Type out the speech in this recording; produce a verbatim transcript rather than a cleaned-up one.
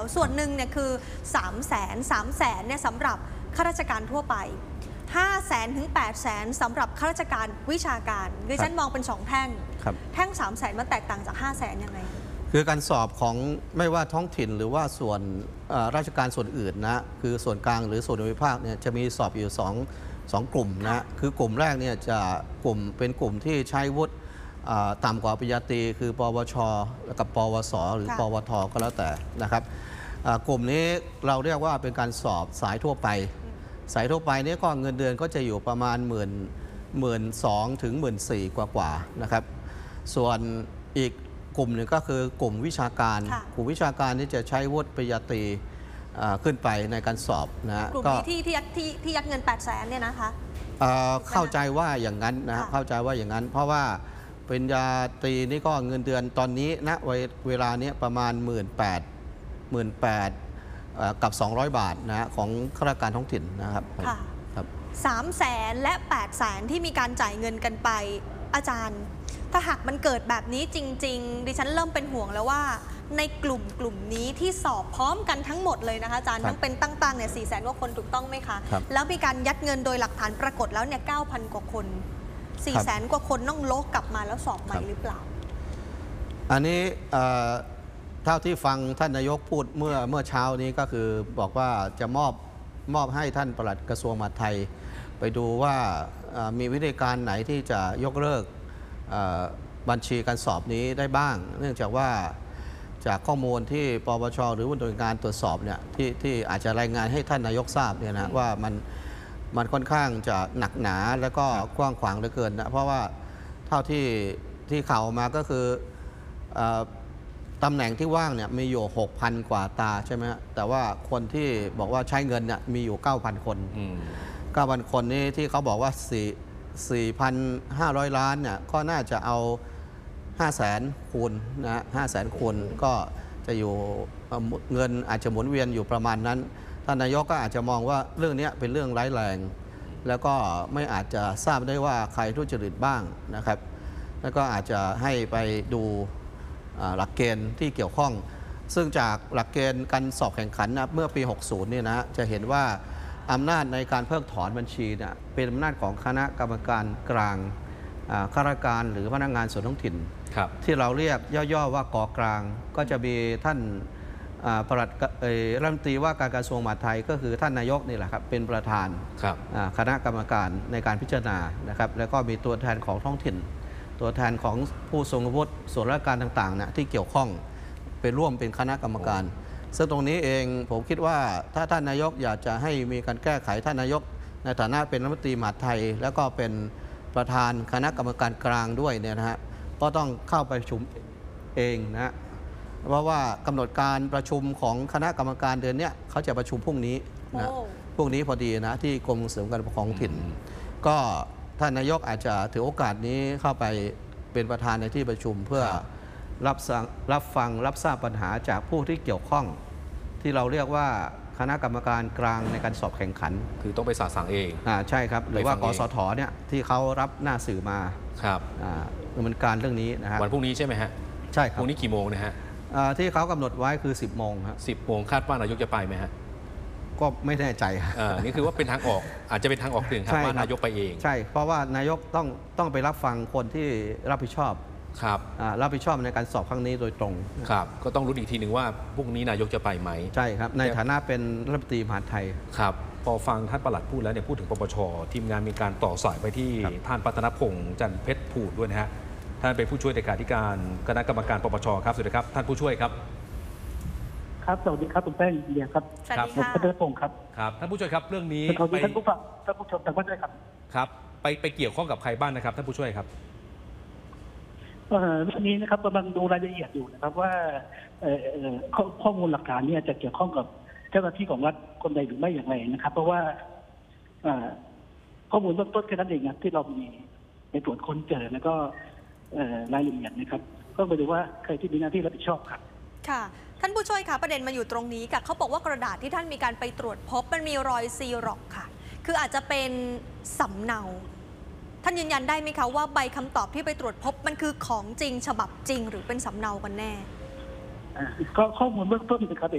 ส่วนหนึ่งเนี่ยคือสามแสนสามแสนเนี่ยสำหรับข้าราชการทั่วไปห้าแสนถึงแปดแสนสำหรับข้าราชการวิชาการดิฉันมองเป็นสองแท่งแท่งสามแสนมันแตกต่างจากห้าแสนยังไงคือการสอบของไม่ว่าท้องถิ่นหรือว่าส่วนราชการส่วนอื่นนะคือส่วนกลางหรือส่วนภูมิภาคเนี่ยจะมีสอบอยู่สองสองกลุ่มนะคือกลุ่มแรกเนี่ยจะกลุ่มเป็นกลุ่มที่ใช้วุฒิต่ำกว่าปริญญาตรีคือปวชกับปวสหรือปวทก็แล้วแต่นะครับกลุ่มนี้เราเรียกว่าเป็นการสอบสายทั่วไปสายทั่วไปนี้ก็เงินเดือนก็จะอยู่ประมาณหมื่นหมื่นสองถึงหมื่นสี่กว่ากว่านะครับส่วนอีกกลุ่มหนึ่งก็คือกลุ่มวิชาการกลุ่มวิชาการที่จะใช้วุฒิปริญญาตรีขึ้นไปในการสอบนะกลุ่มนี้ที่ที่ที่ที่ยัดเงินแปดแสนเนี่ยนะคะเข้าใจว่าอย่างนั้นนะเข้าใจว่าอย่างนั้นเพราะว่าปริญญาตรีนี่ก็เงินเดือนตอนนี้ณเวลานี้ประมาณหมื่นแปดหมื่นแปดกับสองร้อยบาทนะของข้าราชการท้องถิ่นนะครับครับสามแสนและแปดแสนที่มีการจ่ายเงินกันไปอาจารย์ถ้าหากมันเกิดแบบนี้จริงๆดิฉันเริ่มเป็นห่วงแล้วว่าในกลุ่มกลุ่มนี้ที่สอบพร้อมกันทั้งหมดเลยนะคะอาจารย์ทั้งเป็นตั้งๆเนี่ยสี่แสนกว่าคนถูกต้องไหมคะแล้วมีการยัดเงินโดยหลักฐานปรากฏแล้วเนี่ยเก้าพันกว่าคนสี่แสนกว่าคนต้องโลกกลับมาแล้วสอบใหม่หรือเปล่าอันนี้เท่าที่ฟังท่านนายกพูดเมื่อเมื่อเช้านี้ก็คือบอกว่าจะมอบมอบให้ท่านปลัดกระทรวงมหาดไทยไปดูว่ามีวิธีการไหนที่จะยกเลิกบัญชีการสอบนี้ได้บ้างเนื่องจากว่าจากข้อมูลที่ปปชหรือหน่วยงานตรวจสอบเนี่ยที่ที่อาจจะรายงานให้ท่านนายกทราบเนี่ยนะว่ามันมันค่อนข้างจะหนักหนาและก็กว้างขวางเหลือเกินนะเพราะว่าเท่าที่ที่ข่าวมาก็คือตำแหน่งที่ว่างเนี่ยมีอยู่ หกพัน กว่าตาใช่ไหมแต่ว่าคนที่บอกว่าใช้เงินเนี่ยมีอยู่ เก้าพัน คน เก้าพัน คนนี้ที่เขาบอกว่าสี่พันห้าร้อย ล้านเนี่ยก็น่าจะเอาห้าแสนคูณนะห้าแสนคูณก็จะอยู่เงินอาจจะหมุนเวียนอยู่ประมาณนั้นท่านนายกก็อาจจะมองว่าเรื่องนี้เป็นเรื่องร้ายแรงแล้วก็ไม่อาจจะทราบได้ว่าใครทุจริตบ้างนะครับแล้วก็อาจจะให้ไปดูหลักเกณฑ์ที่เกี่ยวข้องซึ่งจากหลักเกณฑ์การสอบแข่งขันนะเมื่อปี หกสิบ เนี่ยนะจะเห็นว่าอำนาจในการเพิกถอนบัญชีเนี่ยเป็นอำนาจของคณะกรรมการกลางข้าราชการหรือพนักงานส่วนท้องถิ่นที่เราเรียกย่อๆว่ากกลางก็จะมีท่านปลัดรัฐมนตรีว่าการกระทรวงมหาดไทยก็คือท่านนายกนี่แหละครับเป็นประธานคณะกรรมการในการพิจารณานะครับแล้วก็มีตัวแทนของท้องถิ่นตัวแทนของผู้ทรงวุฒิส่วนราชการต่างๆนะที่เกี่ยวข้องเป็นร่วมเป็นคณะกรรมการซึ่งตรงนี้เองผมคิดว่าถ้าท่านนายกอยากจะให้มีการแก้ไขท่านนายกในฐานะเป็นรัฐมนตรีมหาดไทยแล้วก็เป็นประธานคณะกรรมการกลางด้วยเนี่ยนะฮะก็ต้องเข้าไปประชุมเองนะเพราะว่ากำหนดการประชุมของคณะกรรมการเดือนนี้เขาจะประชุมพรุ่งนี้นะพรุ่งนี้พอดีนะที่กรมส่งเสริมการปกครองถิ่นก็ท่านนายกอาจจะถือโอกาสนี้เข้าไปเป็นประธานในที่ประชุมเพื่อรับรับฟังรับทราบปัญหาจากผู้ที่เกี่ยวข้องที่เราเรียกว่าคณะกรรมการกลางในการสอบแข่งขันคือต้องไปสาสั่งเองอ่าใช่ครับหรือว่ากสทเนี่ยที่เขารับหน้าสื่อมาครับอ่าดำเนินการเรื่องนี้นะฮะวันพรุ่งนี้ใช่ไหมฮะใช่ครับพรุ่งนี้กี่โมงนะฮะที่เขากำหนดไว้คือสิบโมงครับสิบโมงคาดว่านายกจะไปไหมฮะก็ไม่แน่ใจอ่านี่คือว่าเป็นทางออกอาจจะเป็นทางออกหนึ่งครับว่านายกไปเองใช่เพราะว่านายกต้องต้องไปรับฟังคนที่รับผิดชอบครับรับผิดชอบในการสอบครั้งนี้โดยตรงครับก็ต้องรู้อีกทีหนึ่งว่าพรุ่งนี้นายกจะไปไหมใช่ครับในฐานะเป็นรัฐมนตรีมหาดไทยครับพอฟังท่านปลัดพูดแล้วเนี่ยพูดถึงปปชทีมงานมีการต่อสายไปที่ท่านปัตนพงษ์จันเพชรพูดด้วยนะฮะท่านเป็นผู้ช่วยเลขาธิการคณะกรรมการปปชครับสวัสดีครับท่านผู้ช่วยครับครับสวัสดีครับคุณแป้งเดียครับสวัสดีค่ะปัตนพงษ์ครับครับท่านผู้ช่วยครับเรื่องนี้ไปท่านผู้ฟังท่านผู้ชมทางบ้านด้วยครับครับไปไปเกี่ยวข้องกับใครบ้างนะครับท่านผู้ช่วยครับเรื่องนี้นะครับกำลังดูรายละเอียดอยู่นะครับว่าข้อมูลหลักฐานนี้จะเกี่ยวข้องกับเจ้าหน้าที่ของรัฐคนใดหรือไม่อย่างไรนะครับเพราะว่าข้อมูลเบื้องต้นแค่นั้นเองที่เรามีในตรวจค้นเจอแล้วก็รายละเอียดนะครับก็ไปดูว่าใครที่มีหน้าที่รับผิดชอบครับค่ะท่านผู้ช่วยค่ะประเด็นมาอยู่ตรงนี้ค่ะเขาบอกว่ากระดาษที่ท่านมีการไปตรวจพบมันมีรอยซีร็อกค่ะคืออาจจะเป็นสำเนาท่านยืนยันได้ไหมคะว่าใบคำตอบที่ไปตรวจพบมันคือของจริงฉบับจริงหรือเป็นสำเนากันแน่ก็ข้อมูลเบื้องต้นนะครับ